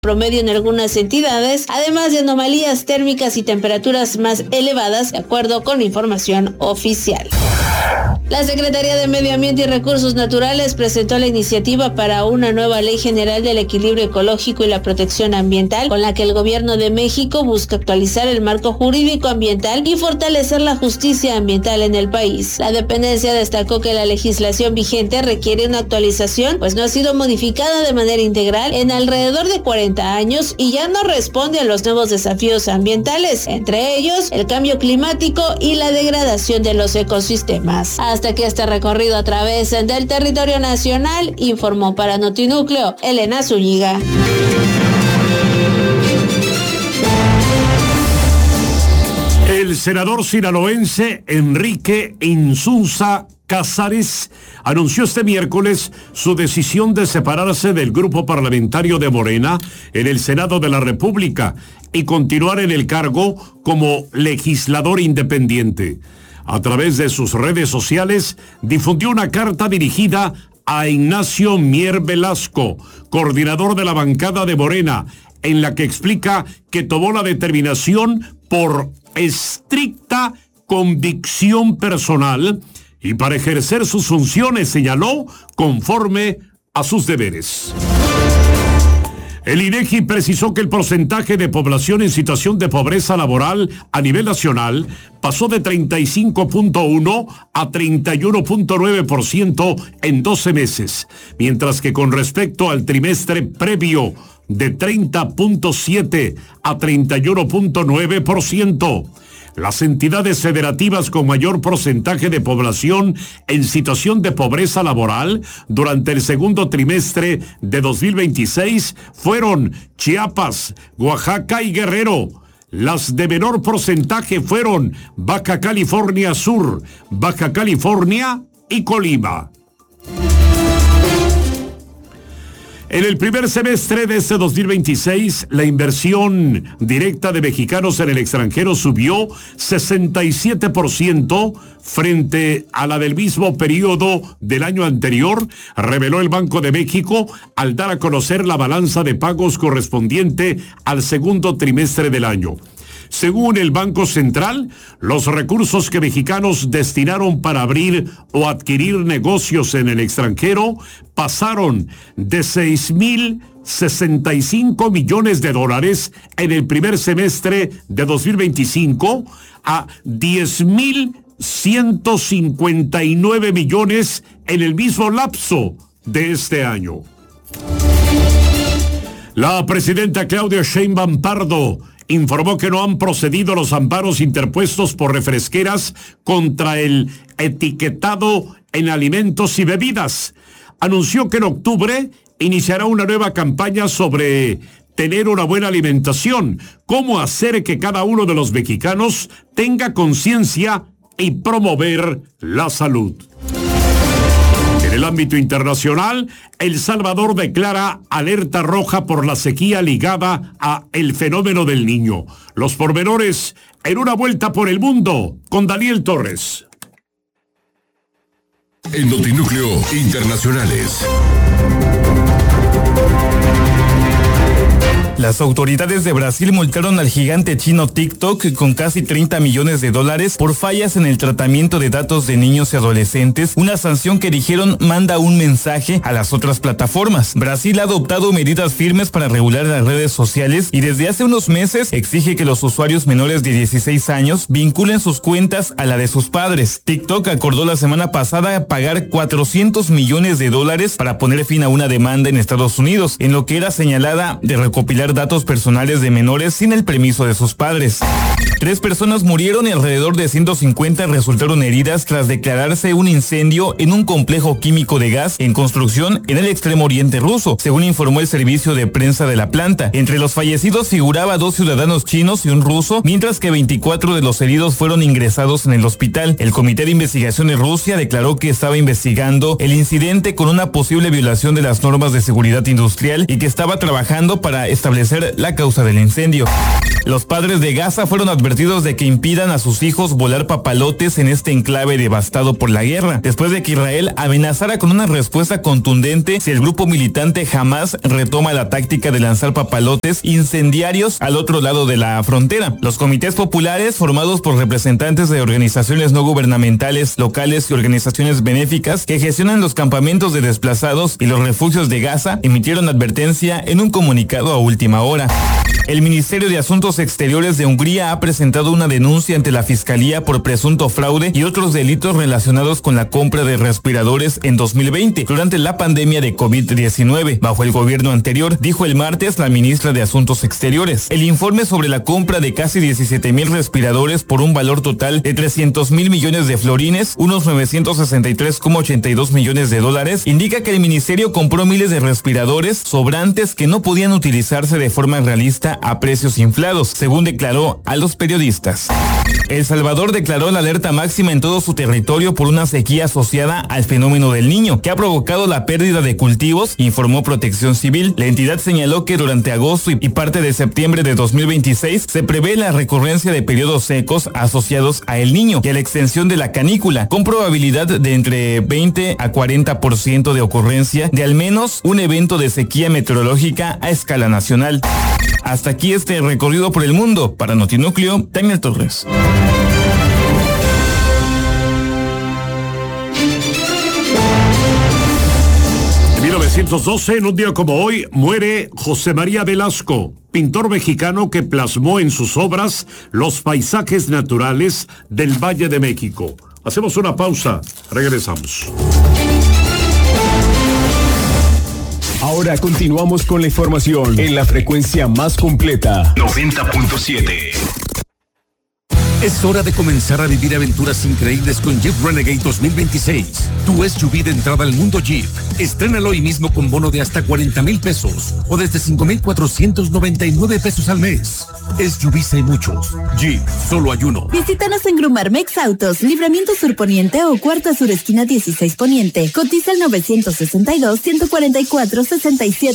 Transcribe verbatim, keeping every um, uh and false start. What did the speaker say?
promedio en algunas entidades, además de anomalías térmicas y temperaturas más elevadas, de acuerdo con información oficial. La Secretaría de Medio Ambiente y Recursos Naturales presentó la iniciativa para una nueva Ley General del Equilibrio Ecológico y la Protección Ambiental, con la que el Gobierno de México busca actualizar el marco jurídico ambiental y fortalecer la justicia ambiental en el país. La dependencia destacó que la legislación vigente requiere una actualización, pues no ha sido modificada de manera integral en alrededor de cuarenta años y ya no responde a los nuevos desafíos ambientales, entre ellos el cambio climático y la degradación de los ecosistemas. Hasta aquí este recorrido a través del territorio nacional, informó para Notinúcleo Elena Zúñiga. El senador sinaloense Enrique Insunza Cázares anunció este miércoles su decisión de separarse del grupo parlamentario de Morena en el Senado de la República y continuar en el cargo como legislador independiente. A través de sus redes sociales, difundió una carta dirigida a Ignacio Mier Velasco, coordinador de la bancada de Morena, en la que explica que tomó la determinación por estricta convicción personal y para ejercer sus funciones, señaló, conforme a sus deberes. El INEGI precisó que el porcentaje de población en situación de pobreza laboral a nivel nacional pasó de treinta y cinco punto uno a treinta y uno punto nueve por ciento en doce meses, mientras que con respecto al trimestre previo de treinta punto siete a treinta y uno punto nueve por ciento. Las entidades federativas con mayor porcentaje de población en situación de pobreza laboral durante el segundo trimestre de dos mil veintiséis fueron Chiapas, Oaxaca y Guerrero. Las de menor porcentaje fueron Baja California Sur, Baja California y Colima. En el primer semestre de este dos mil veintiséis, la inversión directa de mexicanos en el extranjero subió sesenta y siete por ciento frente a la del mismo periodo del año anterior, reveló el Banco de México al dar a conocer la balanza de pagos correspondiente al segundo trimestre del año. Según el Banco Central, los recursos que mexicanos destinaron para abrir o adquirir negocios en el extranjero pasaron de seis mil sesenta y cinco millones de dólares en el primer semestre de dos mil veinticinco a diez mil ciento cincuenta y nueve millones en el mismo lapso de este año. La presidenta Claudia Sheinbaum Pardo informó que no han procedido los amparos interpuestos por refresqueras contra el etiquetado en alimentos y bebidas. Anunció que en octubre iniciará una nueva campaña sobre tener una buena alimentación, cómo hacer que cada uno de los mexicanos tenga conciencia y promover la salud. En el ámbito internacional, El Salvador declara alerta roja por la sequía ligada a el fenómeno del Niño. Los pormenores en una vuelta por el mundo con Daniel Torres. En Notinúcleo Internacionales. Las autoridades de Brasil multaron al gigante chino TikTok con casi treinta millones de dólares por fallas en el tratamiento de datos de niños y adolescentes, una sanción que dijeron manda un mensaje a las otras plataformas. Brasil ha adoptado medidas firmes para regular las redes sociales y desde hace unos meses exige que los usuarios menores de dieciséis años vinculen sus cuentas a la de sus padres. TikTok acordó la semana pasada pagar cuatrocientos millones de dólares para poner fin a una demanda en Estados Unidos, en lo que era señalada de recopilar datos personales de menores sin el permiso de sus padres. Tres personas murieron y alrededor de ciento cincuenta resultaron heridas tras declararse un incendio en un complejo químico de gas en construcción en el extremo oriente ruso, según informó el servicio de prensa de la planta. Entre los fallecidos figuraba dos ciudadanos chinos y un ruso, mientras que veinticuatro de los heridos fueron ingresados en el hospital. El Comité de Investigación de Rusia declaró que estaba investigando el incidente con una posible violación de las normas de seguridad industrial y que estaba trabajando para establecer establecer la causa del incendio. Los padres de Gaza fueron advertidos de que impidan a sus hijos volar papalotes en este enclave devastado por la guerra, después de que Israel amenazara con una respuesta contundente si el grupo militante Hamas retoma la táctica de lanzar papalotes incendiarios al otro lado de la frontera. Los comités populares, formados por representantes de organizaciones no gubernamentales locales y organizaciones benéficas que gestionan los campamentos de desplazados y los refugios de Gaza, emitieron advertencia en un comunicado a última hora. El Ministerio de Asuntos Exteriores de Hungría ha presentado una denuncia ante la Fiscalía por presunto fraude y otros delitos relacionados con la compra de respiradores en dos mil veinte, durante la pandemia de COVID diecinueve. Bajo el gobierno anterior, dijo el martes la ministra de Asuntos Exteriores. El informe sobre la compra de casi diecisiete mil respiradores por un valor total de trescientos mil millones de florines, unos novecientos sesenta y tres coma ochenta y dos millones de dólares, indica que el ministerio compró miles de respiradores sobrantes que no podían utilizarse de forma realista a precios inflados, según declaró a los periodistas. El Salvador declaró la alerta máxima en todo su territorio por una sequía asociada al fenómeno del Niño, que ha provocado la pérdida de cultivos, informó Protección Civil. La entidad señaló que durante agosto y parte de septiembre de dos mil veintiséis se prevé la recurrencia de periodos secos asociados a El Niño y a la extensión de la canícula, con probabilidad de entre veinte a cuarenta por ciento de ocurrencia de al menos un evento de sequía meteorológica a escala nacional. Hasta aquí este recorrido por el mundo. Para Notinúcleo, Daniel Torres. En mil novecientos doce, en un día como hoy, muere José María Velasco, pintor mexicano que plasmó en sus obras los paisajes naturales del Valle de México. Hacemos una pausa, regresamos. Ahora continuamos con la información en la frecuencia más completa. noventa punto siete. Es hora de comenzar a vivir aventuras increíbles con Jeep Renegade dos mil veintiséis. Tu S U V de entrada al mundo Jeep. Estrénalo hoy mismo con bono de hasta cuarenta mil pesos o desde cinco mil cuatrocientos noventa y nueve pesos al mes. S U Vs hay muchos. Jeep, solo hay uno. Visítanos en Grumarmex Autos, Libramiento Sur Poniente o Cuarta Sur Esquina dieciséis Poniente. Cotiza el nueve seis dos, uno cuatro cuatro, seis siete